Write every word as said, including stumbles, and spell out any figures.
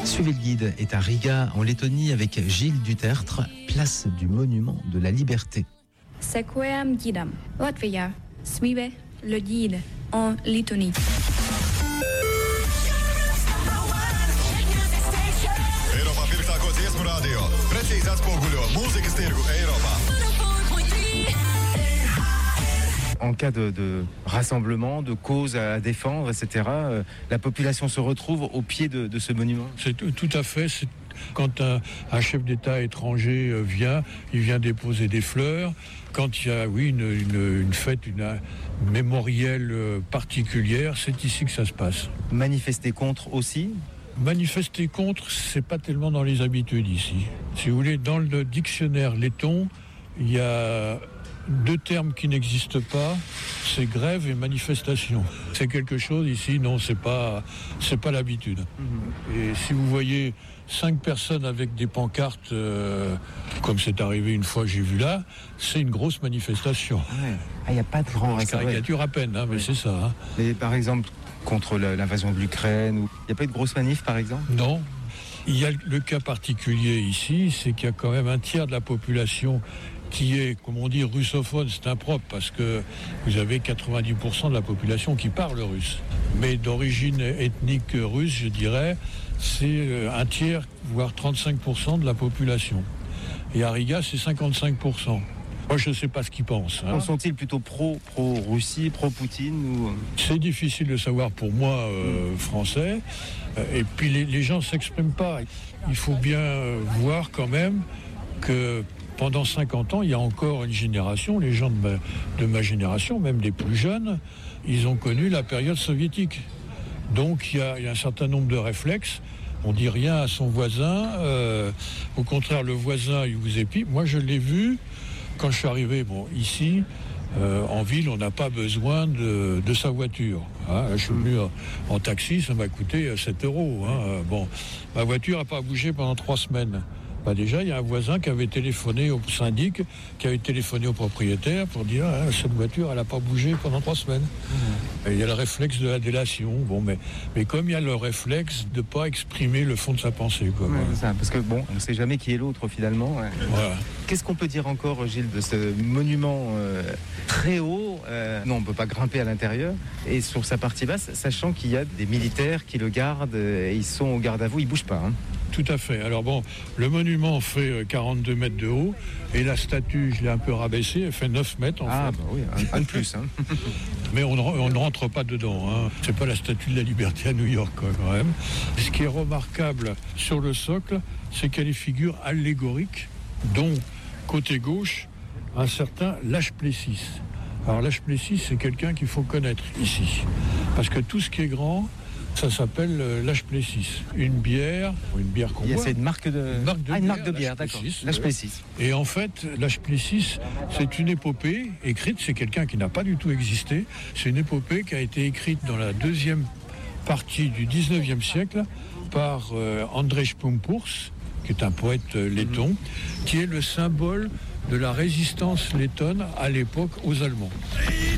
Suivez le guide est à Riga, en Lettonie, avec Gilles Dutertre, place du Monument de la Liberté. Seguem guidem. Latvia. Suivez le guide en Lettonie. Eiropā pirktāko dziesmu radio. Precīzi atspoguļo mūzikas tirgu Eiropā. En cas de, de rassemblement, de cause à défendre, et cetera, euh, la population se retrouve au pied de, de ce monument. C'est tout, tout à fait. C'est, quand un, un chef d'État étranger euh, vient, il vient déposer des fleurs. Quand il y a, oui, une, une, une fête, une, une mémorielle euh, particulière, c'est ici que ça se passe. Manifester contre aussi. Manifester contre, c'est pas tellement dans les habitudes ici. Si vous voulez, dans le dictionnaire letton, il y a deux termes qui n'existent pas, c'est grève et manifestation. C'est quelque chose ici, non, c'est pas, c'est pas l'habitude. Mmh. Et si vous voyez cinq personnes avec des pancartes, euh, comme c'est arrivé une fois que j'ai vu là, c'est une grosse manifestation. Il ouais. ah, n'y a pas de grand... Je caricature à peine, hein, mais oui. C'est ça. Hein. Mais par exemple, contre l'invasion de l'Ukraine, il n'y a pas eu de grosse manif, par exemple ? Non. Il y a le cas particulier ici, c'est qu'il y a quand même un tiers de la population qui est, comme on dit, russophone. C'est impropre parce que vous avez quatre-vingt-dix pour cent de la population qui parle russe. Mais d'origine ethnique russe, je dirais, c'est un tiers, voire trente-cinq pour cent de la population. Et à Riga, c'est cinquante-cinq pour cent. Moi, je ne sais pas ce qu'ils pensent. Hein. Sont-ils plutôt pro, pro-Russie, pro-Poutine ou... C'est difficile de savoir pour moi, euh, français. Et puis, les, les gens ne s'expriment pas. Il faut bien voir quand même que pendant cinquante ans, il y a encore une génération, les gens de ma, de ma génération, même les plus jeunes, ils ont connu la période soviétique. Donc, il y a, il y a un certain nombre de réflexes. On dit rien à son voisin. Euh, au contraire, le voisin, il vous épie. Moi, je l'ai vu quand je suis arrivé bon, ici. Euh, en ville, on n'a pas besoin de, de sa voiture. Hein. Je suis venu en, en taxi, ça m'a coûté sept euros. Hein. Bon, ma voiture n'a pas bougé pendant trois semaines. Bah déjà, il y a un voisin qui avait téléphoné au syndic, qui avait téléphoné au propriétaire pour dire ah, cette voiture, elle n'a pas bougé pendant trois semaines. Mmh. Et il y a le réflexe de la délation. Bon, mais, mais comme il y a le réflexe de ne pas exprimer le fond de sa pensée. Quoi, ouais, ouais. Ça, parce que bon, on ne sait jamais qui est l'autre finalement. Ouais. Voilà. Qu'est-ce qu'on peut dire encore, Gilles, de ce monument euh, très haut euh, Non, on ne peut pas grimper à l'intérieur. Et sur sa partie basse, sachant qu'il y a des militaires qui le gardent, et ils sont au garde à vous, ils ne bougent pas. Hein. Tout à fait. Alors bon, le monument fait quarante-deux mètres de haut et la statue, je l'ai un peu rabaissée, elle fait neuf mètres en ah, fait. Ah bah oui, un, un de plus. Hein. Mais on, on ne rentre pas dedans. Hein. C'est pas la statue de la Liberté à New York quand même. Ce qui est remarquable sur le socle, c'est qu'elle est figure allégorique, dont côté gauche, un certain Lâche Plessis. Alors Lâche Plessis, c'est quelqu'un qu'il faut connaître ici. Parce que tout ce qui est grand, ça s'appelle euh, Lâche Plessis. Une bière, une bière qu'on boit. C'est une marque de, une marque de ah, bière, une marque de bière, d'accord. Lâche Plessis. Et en fait, Lâche Plessis, c'est une épopée écrite, c'est quelqu'un qui n'a pas du tout existé. C'est une épopée qui a été écrite dans la deuxième partie du dix-neuvième siècle par euh, Andrzej Pumpurs, qui est un poète euh, letton, mmh. qui est le symbole de la résistance lettonne à l'époque aux Allemands.